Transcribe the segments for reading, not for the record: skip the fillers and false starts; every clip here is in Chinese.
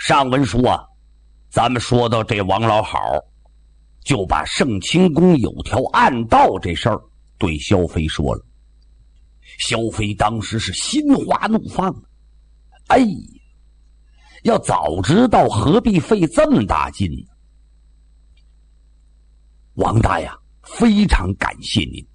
上文书啊，咱们说到这王老好，就把圣清宫有条暗道这事儿对萧飞说了。萧飞当时是心花怒放，哎呀，要早知道何必费这么大劲呢？王大呀，非常感谢您，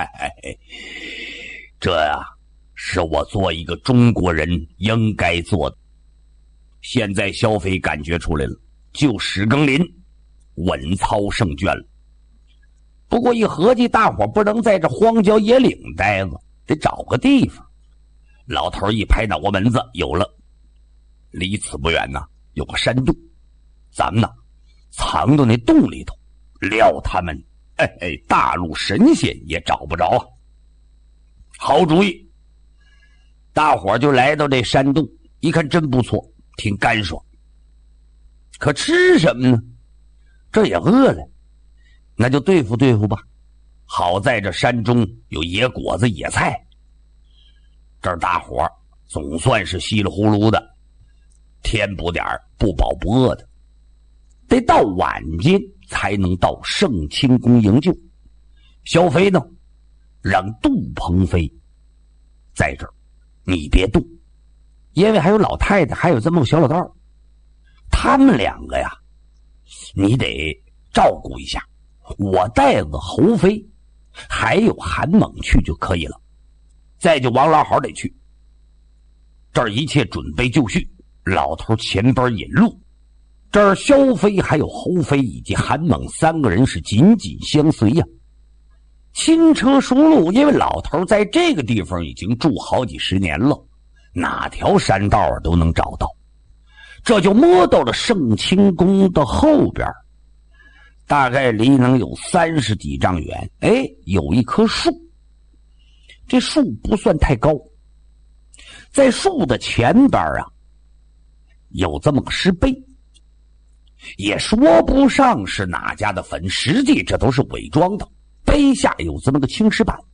这呀是我做一个中国人应该做的。现在萧飞感觉出来了，就史更林稳操胜券了。不过一合计，大伙不能在这荒郊野岭待着，得找个地方。老头一拍脑瓜门子，有了，离此不远呢，有个山洞，咱们呢藏到那洞里头，料他们大陆神仙也找不着啊。好主意，大伙就来到这山洞，一看真不错，挺干爽。可吃什么呢？这也饿了，那就对付对付吧。好在这山中有野果子野菜，这儿大伙总算是稀里糊涂的填补点不饱不饿的。得到晚间才能到圣清宫营救。萧飞呢，让杜鹏飞在这儿，你别动，因为还有老太太，还有这么个小老道，他们两个呀，你得照顾一下。我带着侯飞还有韩猛去就可以了，再就王老好得去。这儿一切准备就绪，老头前边引路，这儿萧飞还有侯飞以及韩猛三个人是紧紧相随呀。轻车熟路，因为老头在这个地方已经住好几十年了，哪条山道都能找到。这就摸到了圣清宫的后边，大概离能有30几丈远，有一棵树。这树不算太高，在树的前边啊，有这么个石碑，也说不上是哪家的坟，实际这都是伪装的。碑下有这么个青石板。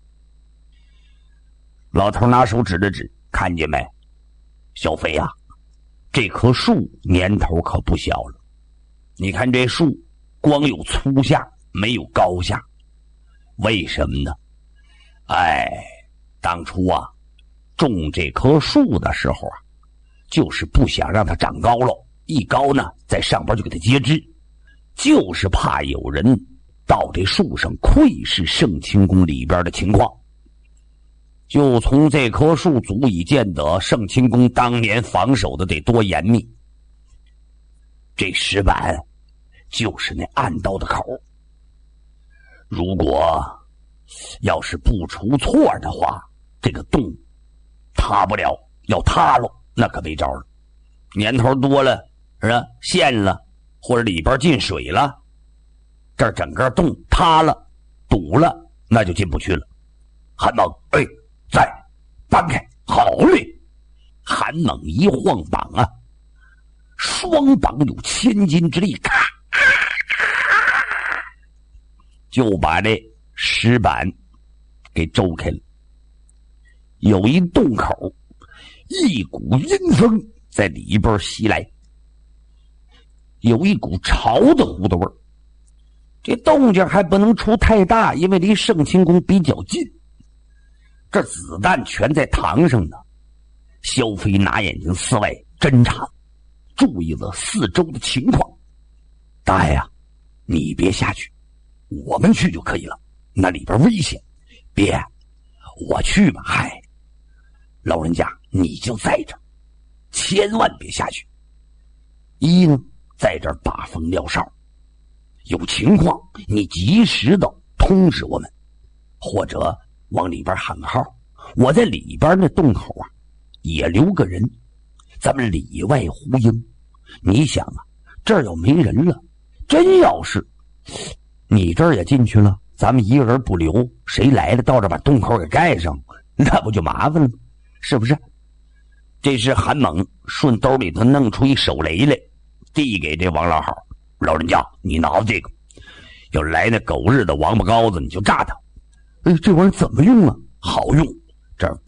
老头拿手指了指，看见没？小飞啊，这棵树年头可不小了。你看这树光有粗下没有高下，为什么呢？当初啊种这棵树的时候啊，就是不想让它长高了，一高呢在上边就给它截枝，就是怕有人到这树上窥视圣清宫里边的情况。就从这棵树足以见得圣清宫当年防守的得多严密。这石板就是那暗道的口，如果要是不出错的话，这个洞塌不了，要塌了那可没招了。年头多了是吧，陷了或者里边进水了，这整个洞塌了堵了，那就进不去了。韩猛在搬开，好嘞！韩猛一晃膀啊，双膀有千斤之力，咔就把这石板给周开了。有一洞口，一股阴风在里边袭来，有一股潮的糊的味儿。这动静还不能出太大，因为离圣清宫比较近，这子弹全在膛上呢。萧飞拿眼睛四外侦查，注意了四周的情况。大爷呀，你别下去，我们去就可以了，那里边危险。别，我去吧。老人家你就在这儿，千万别下去。一呢，在这儿把风撂哨，有情况你及时的通知我们，或者往里边喊个号。我在里边那洞口啊也留个人，咱们里外呼应。你想啊，这儿要没人了，真要是你这儿也进去了，咱们一个人不留，谁来了到这把洞口给盖上，那不就麻烦了吗？是不是？这是韩猛顺兜里头弄出一手雷来，递给这王老好。老人家你拿这个，要来那狗日的王八羔子你就炸他。这玩意儿怎么用啊？好用，这儿